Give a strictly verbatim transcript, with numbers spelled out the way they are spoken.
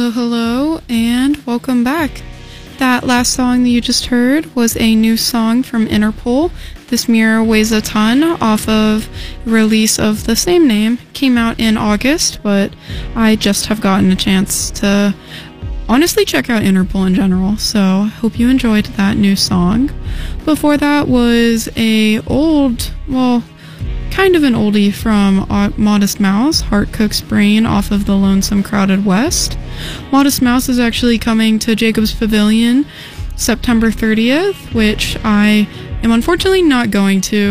Hello, hello, and welcome back. That last song that you just heard was a new song from Interpol. This Mirror Weighs a Ton, off of release of the same name. Came out in August, but I just have gotten a chance to honestly check out Interpol in general, so I hope you enjoyed that new song. Before that was a old, well, kind of an oldie from Modest Mouse, Heart Cook's Brain, off of the Lonesome Crowded West. Modest Mouse is actually coming to Jacob's Pavilion September thirtieth, which I am unfortunately not going to.